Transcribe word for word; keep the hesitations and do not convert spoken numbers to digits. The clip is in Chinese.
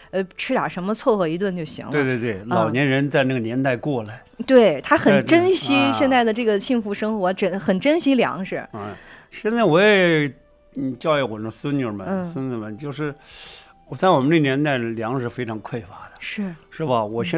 呃，吃点什么凑合一顿就行了。 对对对，老年人在那个年代过来， 嗯、对他很珍惜啊、 现在的这个幸福生活，真很珍惜粮食。 啊，现在我也嗯教育我的孙女们、 嗯、 孙子们，就是我在我们那年代粮食非常匮乏的， 是是吧？我现